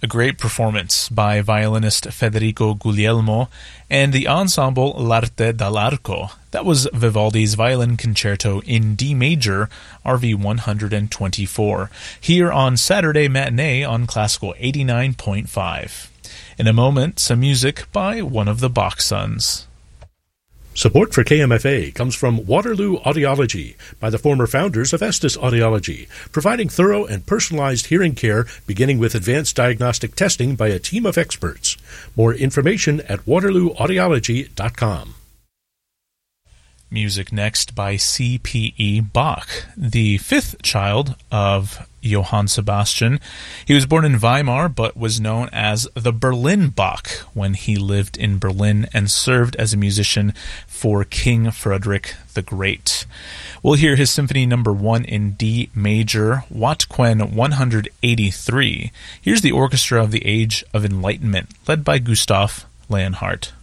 A great performance by violinist Federico Guglielmo and the ensemble L'Arte dall'Arco. That was Vivaldi's Violin Concerto in D major, RV 124, here on Saturday Matinee on Classical 89.5. In a moment, some music by one of the Bach sons. Support for KMFA comes from Waterloo Audiology by the former founders of Estes Audiology, providing thorough and personalized hearing care beginning with advanced diagnostic testing by a team of experts. More information at waterlooaudiology.com. Music next by C.P.E. Bach, the fifth child of Johann Sebastian. He was born in Weimar, but was known as the Berlin Bach when he lived in Berlin and served as a musician for King Frederick the Great. We'll hear his Symphony No. 1 in D major, Wattquen 183. Here's the Orchestra of the Age of Enlightenment, led by Gustav Leonhardt.